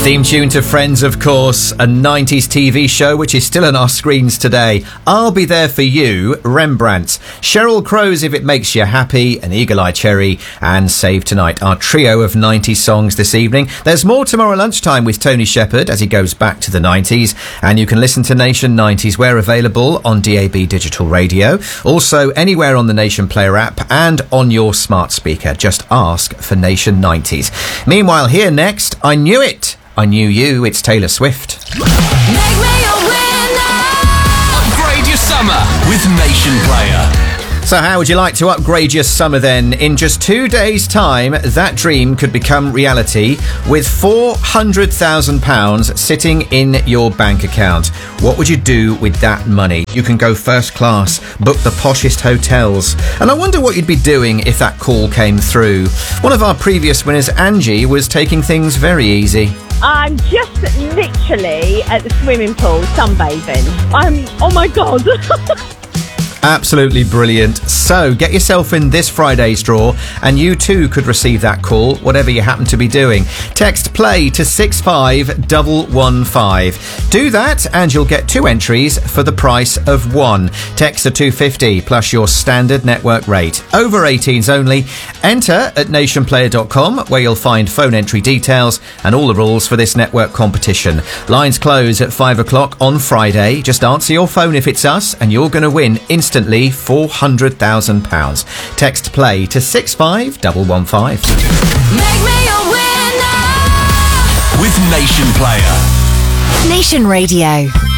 Theme tune to Friends, of course, a 90s TV show which is still on our screens today. I'll Be There For You, Rembrandt, Sheryl Crow's If It Makes You Happy, An Eagle Eye Cherry, and Save Tonight, our trio of 90s songs this evening. There's more tomorrow lunchtime with Tony Shepherd as he goes back to the 90s, and you can listen to Nation 90s. We're available on DAB Digital Radio, also anywhere on the Nation Player app and on your smart speaker. Just ask for Nation 90s. Meanwhile, here next, I Knew It. I Knew You, it's Taylor Swift. Make me a winner. Upgrade your summer with Nation Player. So how would you like to upgrade your summer then? In just 2 days' time, that dream could become reality with £400,000 sitting in your bank account. What would you do with that money? You can go first class, book the poshest hotels. And I wonder what you'd be doing if that call came through. One of our previous winners, Angie, was taking things very easy. I'm just literally at the swimming pool sunbathing. Oh my God. Absolutely brilliant. So get yourself in this Friday's draw and you too could receive that call, whatever you happen to be doing. Text play to 65115. Do that and you'll get 2 entries for the price of 1. Text to 250 plus your standard network rate. Over 18s only. Enter at nationplayer.com where you'll find phone entry details and all the rules for this network competition. Lines close at 5 o'clock on Friday. Just answer your phone if it's us and you're going to win instantly £400,000. Text play to 65115. Make me a winner with Nation Player. Nation Radio.